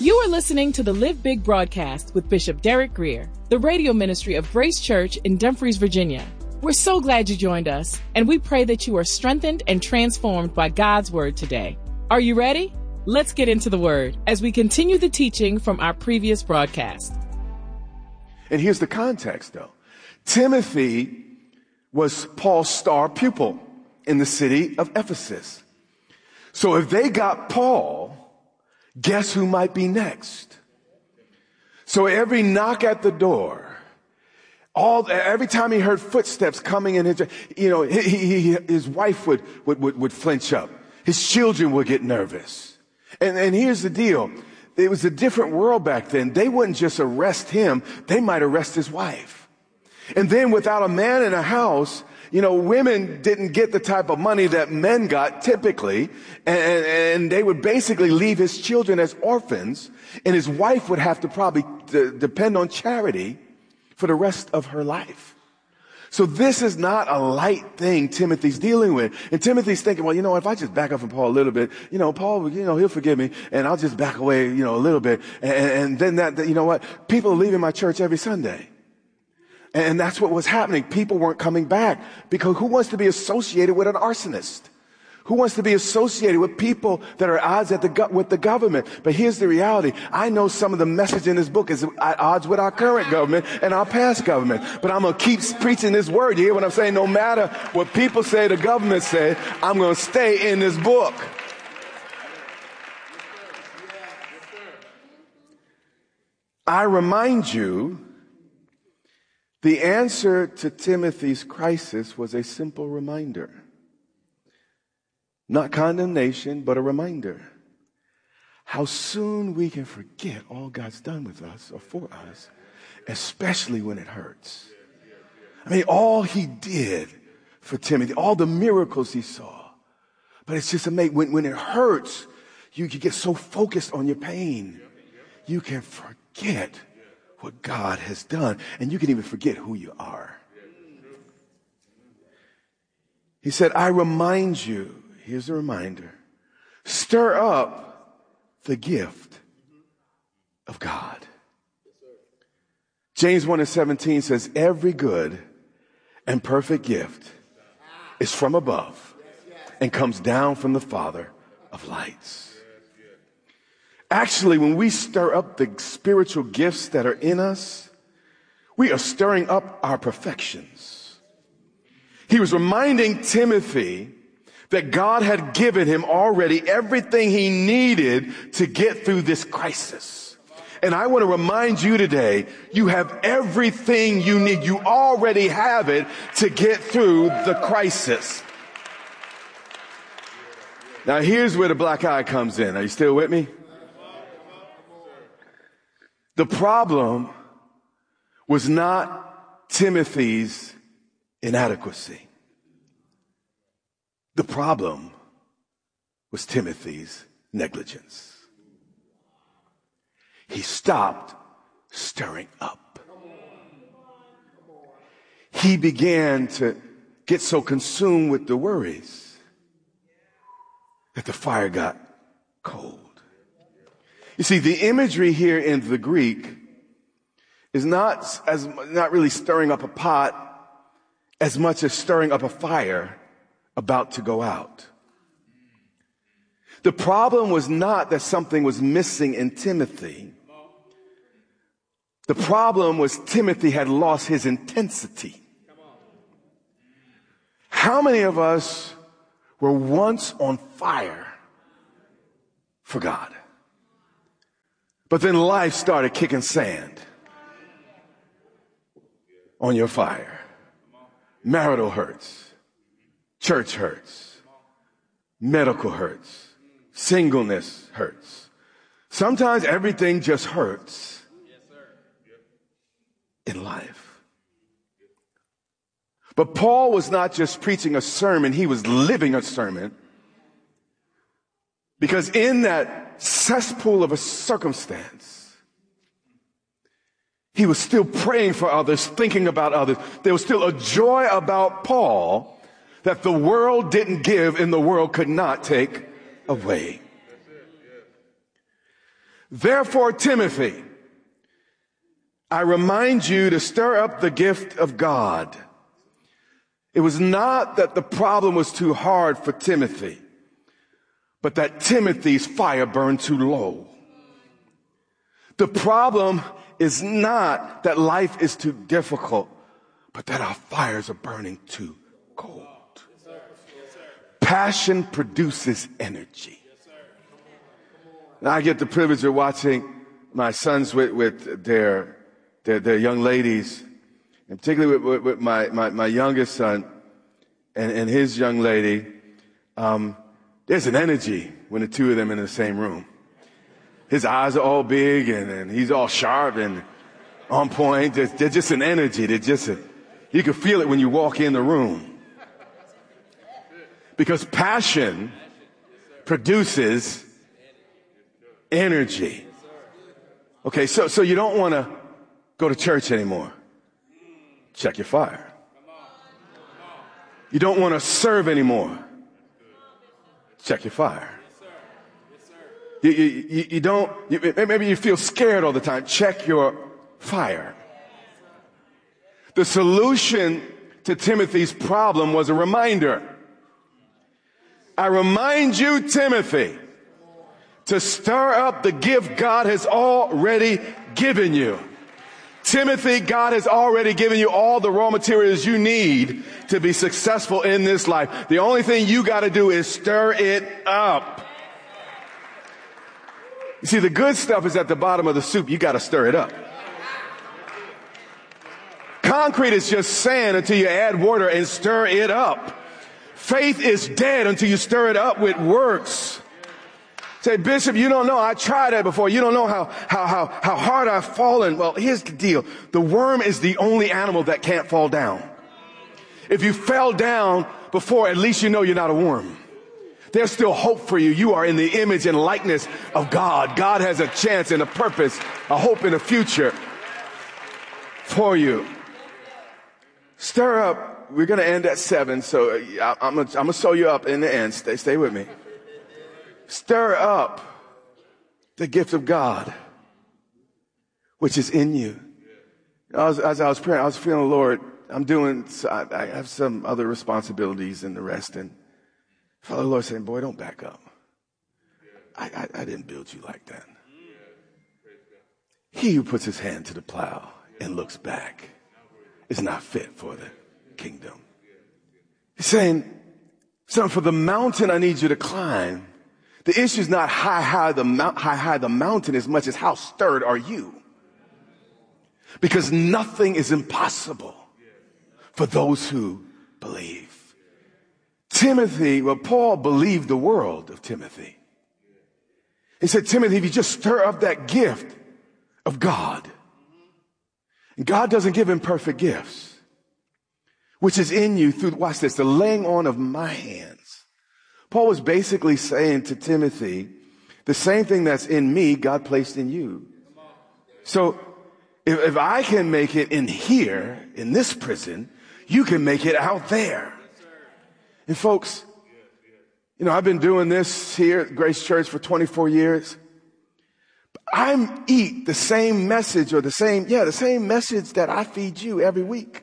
You are listening to the Live Big broadcast with Bishop Derek Greer, the radio ministry of Grace Church in Dumfries, Virginia. We're so glad you joined us, and we pray that you are strengthened and transformed by God's word today. Are you ready? Let's get into the word as we continue the teaching from our previous broadcast. And here's the context, though. Timothy was Paul's star pupil in the city of Ephesus. So if they got Paul, guess who might be next? So every knock at the door, every time he heard footsteps coming in, his wife would flinch up. His children would get nervous. And here's the deal. It was a different world back then. They wouldn't just arrest him. They might arrest his wife. And then without a man in a house, women didn't get the type of money that men got typically. And they would basically leave his children as orphans. And his wife would have to probably depend on charity for the rest of her life. So this is not a light thing Timothy's dealing with. And Timothy's thinking, well, if I just back up from Paul a little bit, Paul, he'll forgive me, and I'll just back away, a little bit. And then people are leaving my church every Sunday. And that's what was happening. People weren't coming back because who wants to be associated with an arsonist? Who wants to be associated with people that are at odds with the government? But here's the reality. I know some of the message in this book is at odds with our current government and our past government. But I'm going to keep preaching this word. You hear what I'm saying? No matter what people say, the government say, I'm going to stay in this book. I remind you, the answer to Timothy's crisis was a simple reminder. Not condemnation, but a reminder. How soon we can forget all God's done with us or for us, especially when it hurts. All he did for Timothy, all the miracles he saw. But it's just amazing. When it hurts, you get so focused on your pain, you can forget what God has done. And you can even forget who you are. He said, I remind you. Here's a reminder. Stir up the gift of God. James 1:17 says, every good and perfect gift is from above and comes down from the Father of lights. Actually, when we stir up the spiritual gifts that are in us, we are stirring up our perfections. He was reminding Timothy that God had given him already everything he needed to get through this crisis. And I want to remind you today, you have everything you need. You already have it to get through the crisis. Now here's where the black eye comes in. Are you still with me? The problem was not Timothy's inadequacy. The problem was Timothy's negligence. He stopped stirring up. He began to get so consumed with the worries that the fire got cold. You see, the imagery here in the Greek is not really stirring up a pot as much as stirring up a fire about to go out. The problem was not that something was missing in Timothy. The problem was Timothy had lost his intensity. How many of us were once on fire for God? But then life started kicking sand on your fire. Marital hurts. Church hurts. Medical hurts. Singleness hurts. Sometimes everything just hurts in life. But Paul was not just preaching a sermon, he was living a sermon. Because in that cesspool of a circumstance, he was still praying for others, thinking about others. There was still a joy about Paul that the world didn't give and the world could not take away. Therefore, Timothy, I remind you to stir up the gift of God. It was not that the problem was too hard for Timothy, but that Timothy's fire burned too low. The problem is not that life is too difficult, but that our fires are burning too cold. Passion produces energy. Now, I get the privilege of watching my sons with their young ladies, and particularly with my youngest son and his young lady. There's an energy when the two of them in the same room. His eyes are all big and he's all sharp and on point. They're just an energy. You can feel it when you walk in the room. Because passion produces energy. Okay, so you don't want to go to church anymore. Check your fire. You don't want to serve anymore. Check your fire. Maybe you feel scared all the time. Check your fire. The solution to Timothy's problem was a reminder. I remind you, Timothy, to stir up the gift God has already given you. Timothy, God has already given you all the raw materials you need to be successful in this life. The only thing you got to do is stir it up. You see, the good stuff is at the bottom of the soup. You got to stir it up. Concrete is just sand until you add water and stir it up. Faith is dead until you stir it up with works. Say, Bishop, you don't know. I tried that before. You don't know how hard I've fallen. Well, here's the deal. The worm is the only animal that can't fall down. If you fell down before, at least you know you're not a worm. There's still hope for you. You are in the image and likeness of God. God has a chance and a purpose, a hope and a future for you. Stir up. We're going to end at 7, so I'm going to sew you up in the end. Stay with me. Stir up the gift of God, which is in you. As I was praying, I was feeling, Lord, I have some other responsibilities and the rest. And I felt the Lord saying, boy, don't back up. I didn't build you like that. He who puts his hand to the plow and looks back is not fit for the kingdom. He's saying, son, for the mountain I need you to climb, the issue is not how high the mountain as much as how stirred are you. Because nothing is impossible for those who believe. Paul believed the world of Timothy. He said, Timothy, if you just stir up that gift of God, and God doesn't give imperfect gifts, which is in you through, watch this, the laying on of my hands. Paul was basically saying to Timothy, the same thing that's in me, God placed in you. So if I can make it in here, in this prison, you can make it out there. And folks, I've been doing this here at Grace Church for 24 years. I eat the same message or the same message that I feed you every week.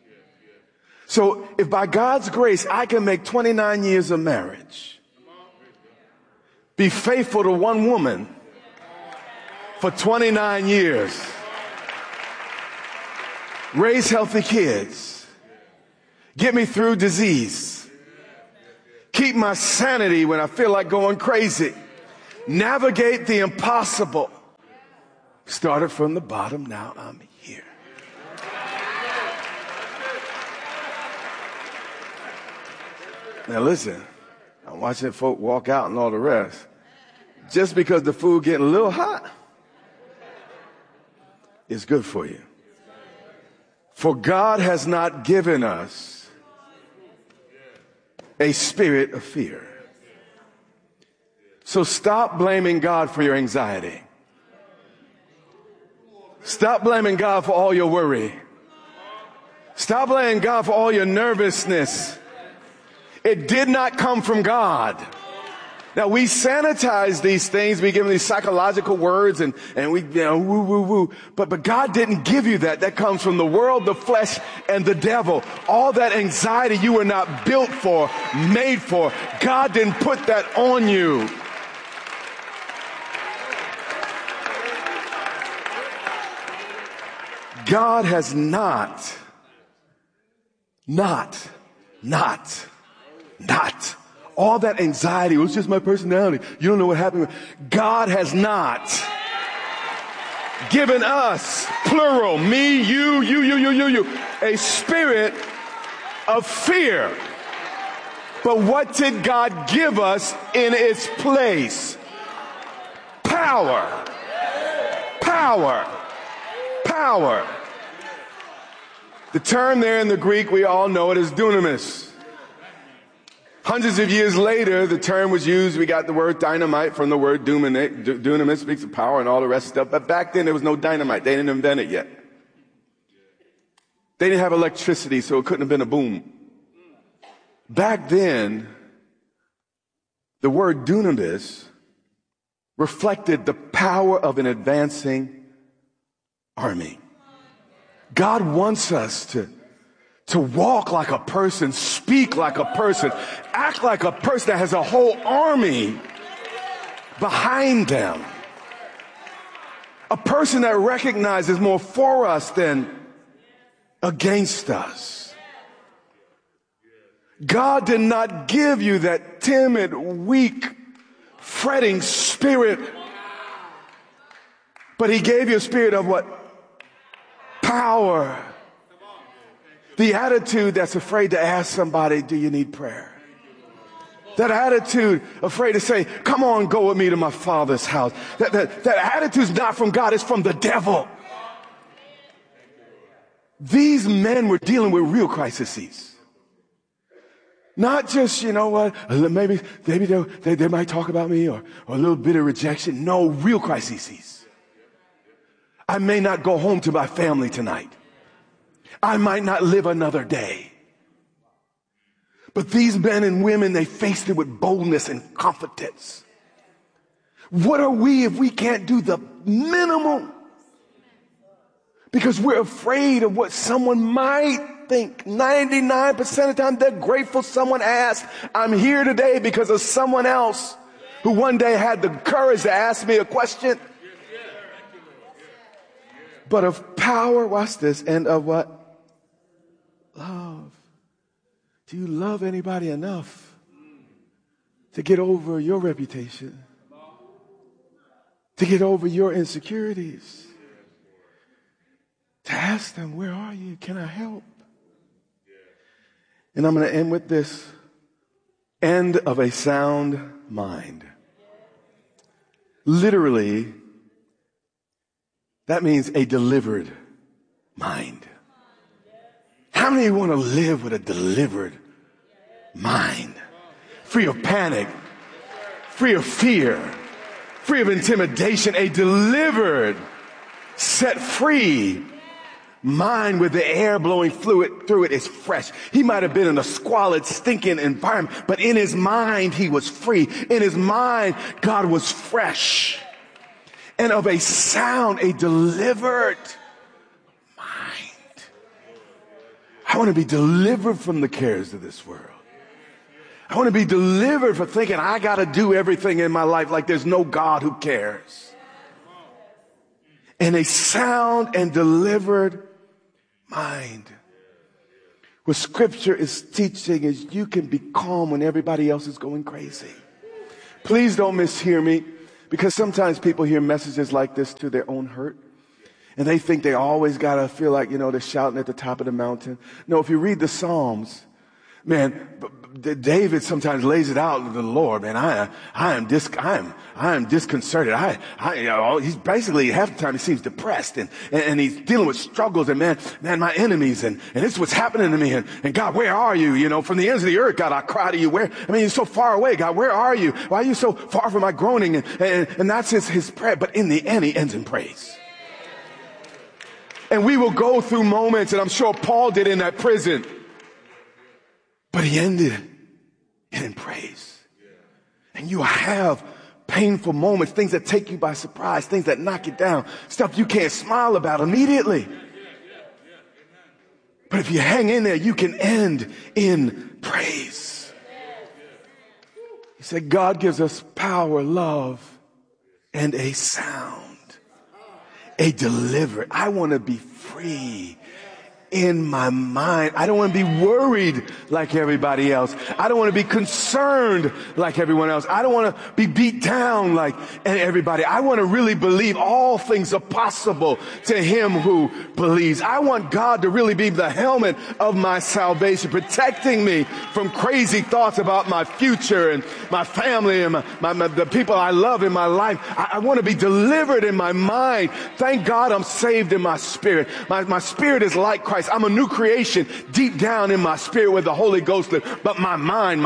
So if by God's grace, I can make 29 years of marriage, be faithful to one woman for 29 years, raise healthy kids, get me through disease, keep my sanity when I feel like going crazy, navigate the impossible, started from the bottom, now I'm here. Now listen, I'm watching folk walk out and all the rest. Just because the food getting a little hot, it's good for you. For God has not given us a spirit of fear. So stop blaming God for your anxiety. Stop blaming God for all your worry. Stop blaming God for all your nervousness. It did not come from God. Now we sanitize these things. We give them these psychological words and we, woo, woo, woo. But God didn't give you that. That comes from the world, the flesh, and the devil. All that anxiety you were not built for, made for. God didn't put that on you. God has not all that anxiety was just my personality. You don't know what happened. God has not given us, plural, me, you, a spirit of fear. But what did God give us in its place? Power. The term there in the Greek, we all know it as dunamis. Hundreds of years later, the term was used. We got the word dynamite from the word dunamis, speaks of power and all the rest of stuff. But back then, there was no dynamite. They didn't invent it yet. They didn't have electricity, so it couldn't have been a boom. Back then, the word dunamis reflected the power of an advancing army. God wants us to walk like a person, speak like a person, act like a person that has a whole army behind them. A person that recognizes more for us than against us. God did not give you that timid, weak, fretting spirit, but he gave you a spirit of what? Power. The attitude that's afraid to ask somebody, do you need prayer? That attitude afraid to say, come on, go with me to my Father's house. That attitude's not from God, it's from the devil. These men were dealing with real crises. Not just, you know what, maybe they might talk about me or a little bit of rejection. No, real crises. I may not go home to my family tonight. I might not live another day. But these men and women, they faced it with boldness and confidence. What are we if we can't do the minimum? Because we're afraid of what someone might think. 99% of the time, they're grateful someone asked. I'm here today because of someone else who one day had the courage to ask me a question. But of power, watch this, and of what? Love. Do you love anybody enough to get over your reputation? To get over your insecurities? To ask them, where are you? Can I help? And I'm going to end with this. End of a sound mind. Literally, that means a delivered mind. How many want to live with a delivered mind? Free of panic, free of fear, free of intimidation, a delivered, set free mind with the air blowing fluid through it is fresh. He might have been in a squalid, stinking environment, but in his mind, he was free. In his mind, God was fresh. And of a sound, a delivered mind. I want to be delivered from the cares of this world. I want to be delivered from thinking I got to do everything in my life like there's no God who cares. And a sound and delivered mind. What Scripture is teaching is you can be calm when everybody else is going crazy. Please don't mishear me, because sometimes people hear messages like this to their own hurt. And they think they always got to feel like, they're shouting at the top of the mountain. No, if you read the Psalms, man, David sometimes lays it out to the Lord, man. I am disconcerted. He's basically half the time he seems depressed and he's dealing with struggles and man, my enemies and this is what's happening to me and God, where are you? From the ends of the earth, God, I cry to you. You're so far away, God, where are you? Why are you so far from my groaning? And that's his prayer. But in the end, he ends in praise. And we will go through moments, and I'm sure Paul did in that prison. But he ended in praise. And you have painful moments, things that take you by surprise, things that knock you down, stuff you can't smile about immediately. But if you hang in there, you can end in praise. He said, God gives us power, love, and a sound, a delivered. I want to be free in my mind. I don't want to be worried like everybody else. I don't want to be concerned like everyone else. I don't want to be beat down like everybody. I want to really believe all things are possible to him who believes. I want God to really be the helmet of my salvation, protecting me from crazy thoughts about my future and my family and the people I love in my life. I want to be delivered in my mind. Thank God I'm saved in my spirit. My spirit is like Christ. I'm a new creation deep down in my spirit where the Holy Ghost lives. But my mind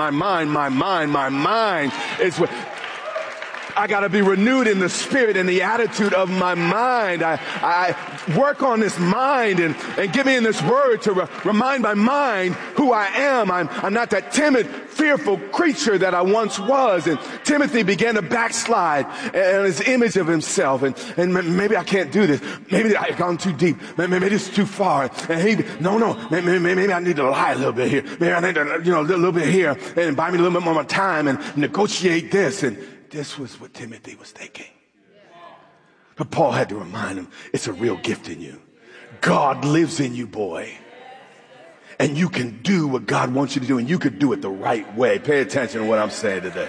is what I got to be renewed in the spirit and the attitude of my mind. I work on this mind and get me in this word to remind my mind who I am. I'm not that timid, fearful creature that I once was. And Timothy began to backslide in his image of himself. And maybe I can't do this. Maybe I've gone too deep. Maybe this is too far. And maybe I need to lie a little bit here. Maybe I need to, a little bit here and buy me a little bit more time and negotiate this. And this was what Timothy was thinking. But Paul had to remind him, it's a real gift in you. God lives in you, boy. And you can do what God wants you to do, and you could do it the right way. Pay attention to what I'm saying today.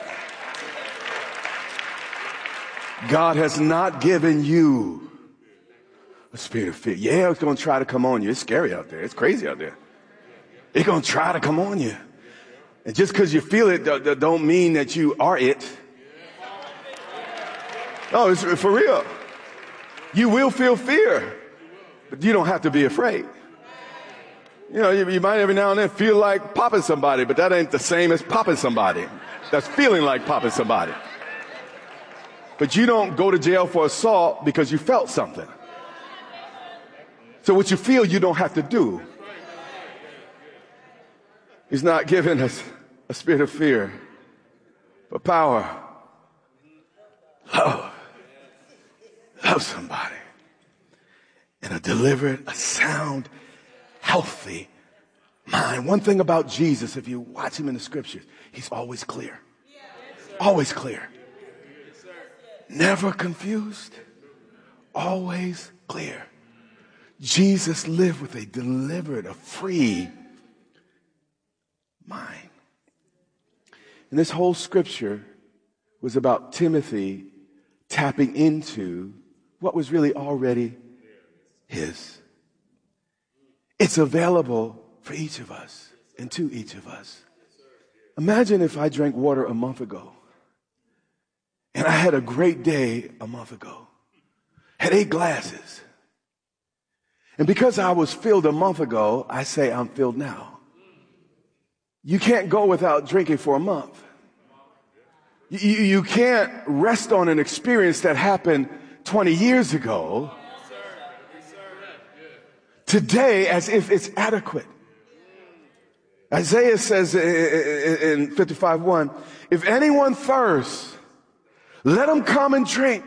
God has not given you a spirit of fear. Yeah, it's going to try to come on you. It's scary out there. It's crazy out there. It's going to try to come on you. And just because you feel it don't mean that you are it. No, it's for real. You will feel fear, but you don't have to be afraid. You might every now and then feel like popping somebody, but that ain't the same as popping somebody. That's feeling like popping somebody. But you don't go to jail for assault because you felt something. So what you feel, you don't have to do. He's not giving us a spirit of fear, but power, love somebody, and a delivered, a sound, healthy mind. One thing about Jesus, if you watch him in the scriptures, he's always clear. Always clear. Never confused. Always clear. Jesus lived with a delivered, a free mind. And this whole scripture was about Timothy tapping into what was really already his. It's available for each of us and to each of us. Imagine if I drank water a month ago and I had a great day a month ago, had 8 glasses. And because I was filled a month ago, I say I'm filled now. You can't go without drinking for a month. You can't rest on an experience that happened 20 years ago today as if it's adequate. Isaiah says in 55:1, if anyone thirsts, let him come and drink.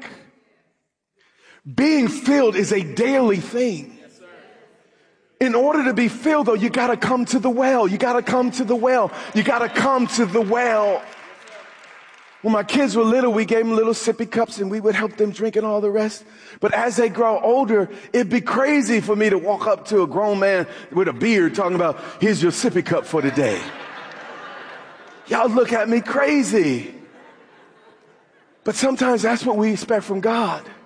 Being filled is a daily thing. In order to be filled, though, you got to come to the well. You got to come to the well. You got to come to the well. When my kids were little, we gave them little sippy cups and we would help them drink and all the rest. But as they grow older, it'd be crazy for me to walk up to a grown man with a beard talking about, here's your sippy cup for the day. Y'all look at me crazy. But sometimes that's what we expect from God.